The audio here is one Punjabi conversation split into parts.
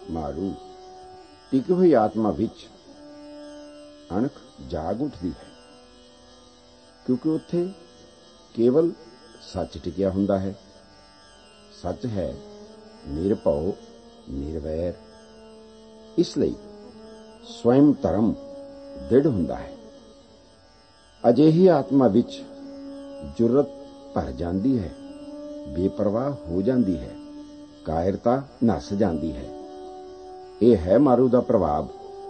ਮਾਰੂ। ਟਿਕੀ ਹੋਈ ਆਤਮਾ ਵਿੱਚ ਅਣਖ ਜਾਗ ਉੱਠਦੀ ਹੈ, ਕਿਉਂਕਿ ਉੱਥੇ ਕੇਵਲ ਸੱਚ ਟਿਕਿਆ ਹੁੰਦਾ ਹੈ। ਸੱਚ ਹੈ ਨਿਰਭਉ ਨਿਰਵੈਰ। ਇਸ ਲਈ ਸਵੈਮ ਧਰਮ ਦ੍ਰਿੜ ਹੁੰਦਾ ਹੈ। ਅਜਿਹੀ ਆਤਮਾ ਵਿੱਚ ਜੁਰਤ ਭਰ ਜਾਂਦੀ ਹੈ, ਬੇਪਰਵਾਹ ਹੋ ਜਾਂਦੀ ਹੈ, ਕਾਇਰਤਾ ਨੱਸ ਜਾਂਦੀ ਹੈ। ਇਹ ਹੈ ਮਾਰੂ ਦਾ ਪ੍ਰਭਾਵ।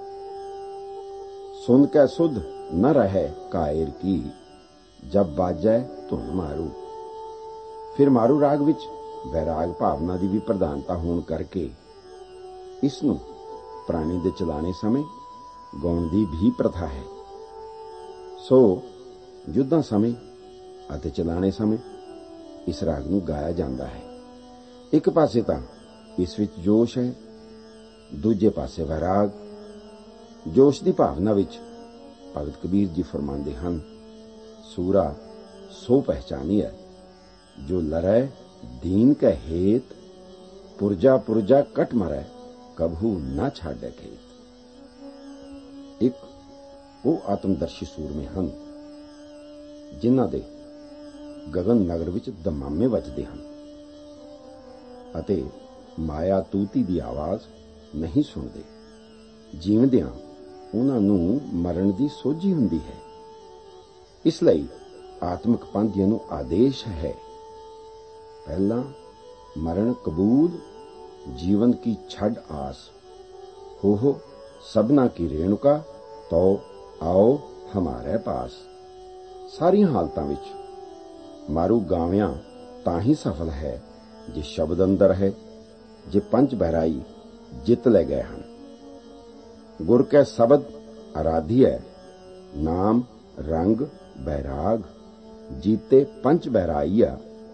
ਸੁਨ ਕੇ ਸੁਧ ਨ ਰਹੇ ਕਾਇਰ ਕੀ, ਜਬ ਬਾਜੈ ਧੁਨ ਮਾਰੂ। ਫਿਰ ਮਾਰੂ ਰਾਗ ਵਿੱਚ ਵੈਰਾਗ ਭਾਵਨਾ ਦੀ ਵੀ ਪ੍ਰਧਾਨਤਾ ਹੋਣ ਕਰਕੇ ਇਸ ਨੂੰ ਪ੍ਰਾਣੀ ਦੇ ਚਲਾਣੇ ਸਮੇਂ ਗਾਉਣ ਦੀ ਵੀ ਪ੍ਰਥਾ ਹੈ। ਸੋ ਯੁੱਧਾਂ ਸਮੇਂ ਅਤੇ ਚਲਾਣੇ ਸਮੇਂ ਇਸ ਰਾਗ ਨੂੰ ਗਾਇਆ ਜਾਂਦਾ ਹੈ। ਇੱਕ ਪਾਸੇ ਤਾਂ ਇਸ ਵਿੱਚ ਜੋਸ਼ ਹੈ, ਦੂਜੇ ਪਾਸੇ ਵੈਰਾਗ। ਜੋਸ਼ ਦੀ ਭਾਵਨਾ ਵਿੱਚ ਭਗਤ ਕਬੀਰ ਜੀ ਫਰਮਾਉਂਦੇ ਹਨ, ਸੂਰਾ ਸੋ ਪਹਿਚਾਨੀਐ ਜੋ ਲਰੈ ਦੀਨ ਕੈ ਹੇਤ, ਪੁਰਜਾ ਪੁਰਜਾ ਕਟ ਮਰੈ ਕਬਹੂ ਨਾ ਛਾੜੈ ਖੇਤ। ਇੱਕ ਉਹ ਆਤਮਦਰਸ਼ੀ ਸੂਰਮੇ ਹਨ ਜਿਨ੍ਹਾਂ ਦੇ ਗਗਨ ਨਗਰ ਵਿੱਚ ਦਮਾਮੇ ਵੱਜਦੇ ਹਨ ਅਤੇ ਮਾਇਆ ਤੂਤੀ ਦੀ ਆਵਾਜ਼ ਨਹੀਂ ਸੁਣਦੇ। ਜੀਵਦਿਆਂ ਉਹਨਾਂ ਨੂੰ ਮਰਨ ਦੀ ਸੋਝੀ ਹੁੰਦੀ ਹੈ। ਇਸ ਲਈ ਆਤਮਿਕ ਪੰਥੀਆਂ ਨੂੰ ਆਦੇਸ਼ ਹੈ, ਪਹਿਲਾਂ ਮਰਨ ਕਬੂਲ, जीवन की छड़ आस, हो सबना की रेणुका, तो आओ हमारे पास। सारियां हालतां विच मारू गावियां तां ही सफल है जे शब्द अंदर है, जे पंच बहराई जित ले गए हैं। गुर के शब्द आराधी है, नाम रंग बैराग, जीते पंच बहराइया